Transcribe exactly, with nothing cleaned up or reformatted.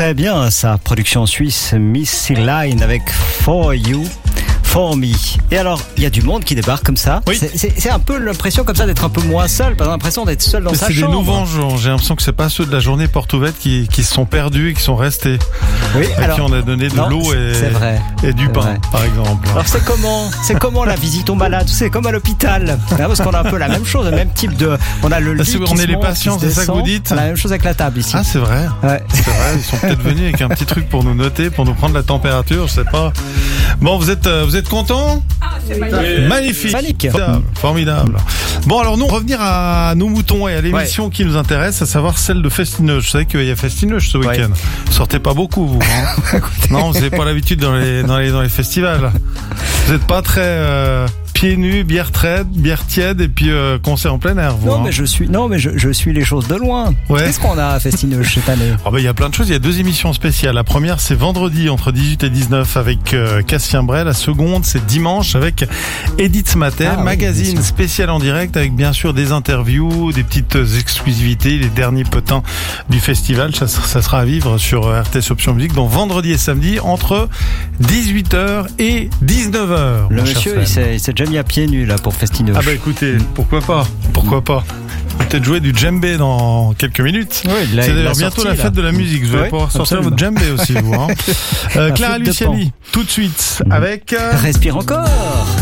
Très bien, sa production suisse Missy Line avec For You. For Me. Et alors, il y a du monde qui débarque comme ça. Oui. C'est, c'est, c'est un peu l'impression comme ça d'être un peu moins seul, pas l'impression d'être seul dans Mais sa c'est chambre. des nouveaux gens. J'ai l'impression que c'est pas ceux de la journée porte ouverte qui, qui se sont perdus et qui sont restés. Oui, À alors, qui on a donné de non, l'eau et, c'est vrai. et du C'est pain, vrai. par exemple. Alors c'est comment, c'est comment la visite aux malades, c'est comme à l'hôpital, hein, parce qu'on a un peu la même chose, le même type de, on a le lit Ah, c'est- qui on se est les monte, patients, qui se c'est ça que descend. vous dites On a la même chose avec la table ici. Ah, c'est vrai. Ouais. C'est vrai, ils sont peut-être venus avec un petit truc pour nous noter, pour nous prendre la température, je sais pas. Bon, vous êtes, euh, vous êtes contents ? Magnifique. Magnifique. Formidable. Formidable. Bon, alors nous, revenir à nos moutons et à l'émission ouais. qui nous intéresse, à savoir celle de Festineuge. Vous savez qu'il y a Festineuge ce week-end. Ouais. Vous sortez pas beaucoup, vous. Hein non, vous n'avez pas l'habitude dans les, dans les, dans les festivals. Vous n'êtes pas très... Euh... pieds nus, bière traite, bière tiède et puis euh, concert en plein air. Vous, non, hein. mais je suis, non, mais je, je suis les choses de loin. Ouais. Qu'est-ce qu'on a à Festineuge cette année ? Oh ben, il y a plein de choses. Il y a deux émissions spéciales. La première, c'est vendredi entre dix-huit et dix-neuf avec euh, Cassien Bray. La seconde, c'est dimanche avec Edith Matel. Ah, magazine oui, spécial en direct avec bien sûr des interviews, des petites exclusivités, les derniers potins du festival. Ça, ça sera à vivre sur R T S Option Musique. Donc vendredi et samedi entre dix-huit heures et dix-neuf heures. Le monsieur, il s'est, il s'est déjà mis à pieds nus là pour Festineuge. Ah bah écoutez, pourquoi pas, pourquoi pas. Peut-être jouer du djembé dans quelques minutes. Oui, là, c'est d'ailleurs sorti, bientôt la fête là. de la musique. Vous allez oui, pouvoir sortir absolument. votre djembé aussi, vous. Hein. euh, Clara Luciani, tout de suite, avec... Euh... Respire encore.